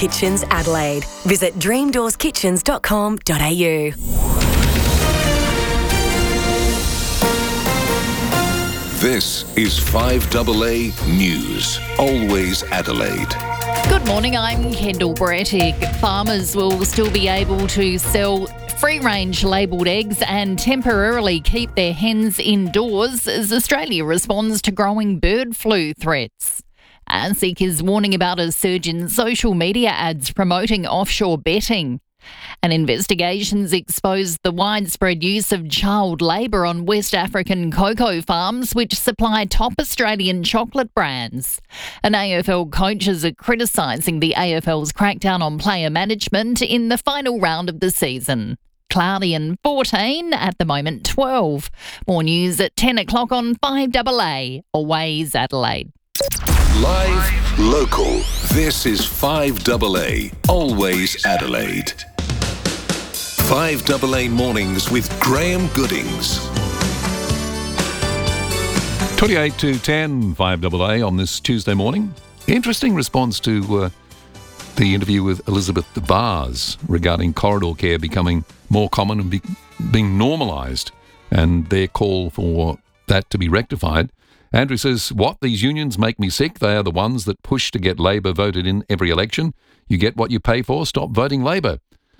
Kitchens Adelaide. Visit dreamdoorskitchens.com.au. This is 5AA News, always Adelaide. Good morning, I'm Kendall Brettig. Farmers will still be able to sell free-range labelled eggs and temporarily keep their hens indoors as Australia responds to growing bird flu threats. ASIC is warning about a surge in social media ads promoting offshore betting. And investigations exposed the widespread use of child labour on West African cocoa farms, which supply top Australian chocolate brands. And AFL coaches are criticising the AFL's crackdown on player management in the final round of the season. Cloudy and 14, at the moment 12. More news at 10 o'clock on 5AA, always Adelaide. Live, local. This is 5AA, always Adelaide. 5AA Mornings with Graham Goodings. 28 to 10, 5AA on this Tuesday morning. Interesting response to the interview with Elizabeth DeBars regarding corridor care becoming more common and being normalised, and their call for that to be rectified. Andrew says, what, these unions make me sick? They are the ones that push to get Labor voted in every election. You get what you pay for, stop voting Labor.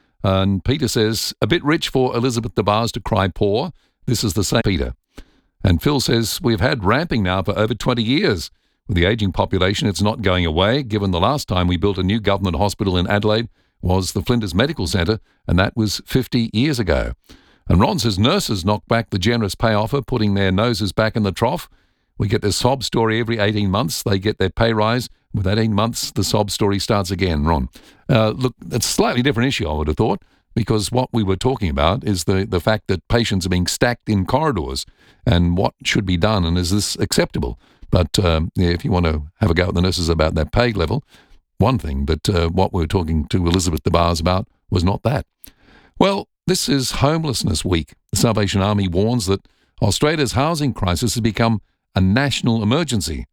And Peter says, a bit rich for Elizabeth DeBars to cry poor. This is the same Peter. And Phil says, we've had ramping now for over 20 years. With the ageing population, it's not going away, given the last time we built a new government hospital in Adelaide was the Flinders Medical Centre, and that was 50 years ago. And Ron says, nurses knock back the generous pay offer, putting their noses back in the trough. We get this sob story every 18 months. They get their pay rise. With 18 months, the sob story starts again, Ron. Look, it's a slightly different issue, I would have thought, because what we were talking about is the fact that patients are being stacked in corridors and what should be done, and is this acceptable? But if you want to have a go at the nurses about that pay level, one thing, but what we were talking to Elizabeth DeBars about was not that. Well, this is Homelessness Week. The Salvation Army warns that Australia's housing crisis has become a national emergency.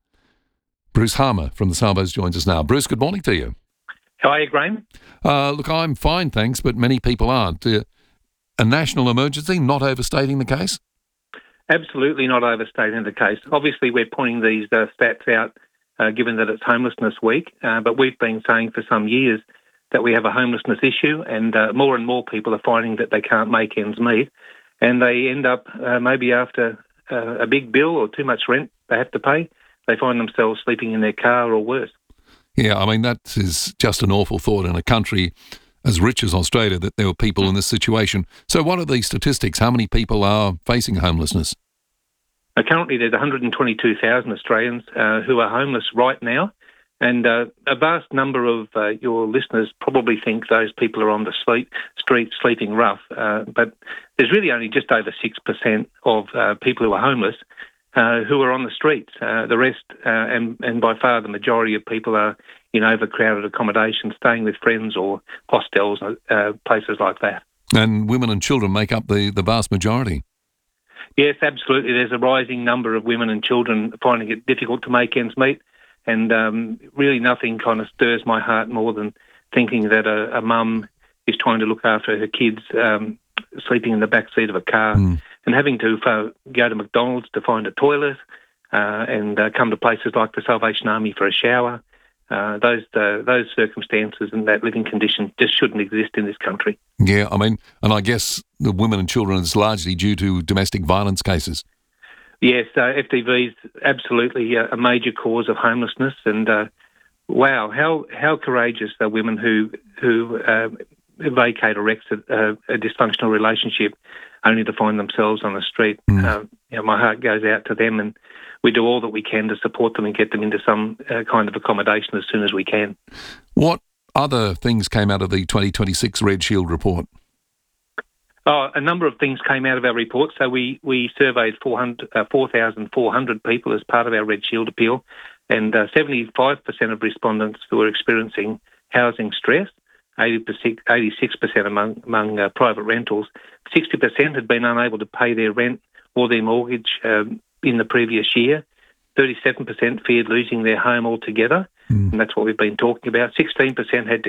Bruce Harmer from the Salvos joins us now. Bruce, good morning to you. How are you, Graham? Look, I'm fine, thanks, but many people aren't. A national emergency, not overstating the case? Absolutely not overstating the case. Obviously, we're pointing these stats out given that it's Homelessness Week, but we've been saying for some years that we have a homelessness issue, and more people are finding that they can't make ends meet, and they end up maybe after a big bill or too much rent they have to pay, they find themselves sleeping in their car or worse. Yeah, I mean, that is just an awful thought in a country as rich as Australia that there were people in this situation. So what are these statistics? How many people are facing homelessness? Currently, there's 122,000 Australians who are homeless right now, and a vast number of your listeners probably think those people are on the street sleeping rough, but there's really only just over 6% of people who are homeless who are on the streets. The rest, and by far the majority of people, are in overcrowded accommodation, staying with friends or hostels, places like that. And women and children make up the vast majority. Yes, absolutely. There's a rising number of women and children finding it difficult to make ends meet, and really nothing kind of stirs my heart more than thinking that a mum is trying to look after her kids sleeping in the back seat of a car and having to go to McDonald's to find a toilet and come to places like the Salvation Army for a shower. Those circumstances and that living condition just shouldn't exist in this country. Yeah, I mean, and I guess the women and children is largely due to domestic violence cases. Yes, FDV is absolutely a major cause of homelessness, and wow, how courageous are women who vacate or exit a dysfunctional relationship only to find themselves on the street. My heart goes out to them, and we do all that we can to support them and get them into some kind of accommodation as soon as we can. What other things came out of the 2026 Red Shield report? A number of things came out of our report. So we surveyed 4,400 people as part of our Red Shield appeal, and 75% of respondents who were experiencing housing stress, 86% among private rentals, 60% had been unable to pay their rent or their mortgage in the previous year. 37% feared losing their home altogether, and that's what we've been talking about. 16% had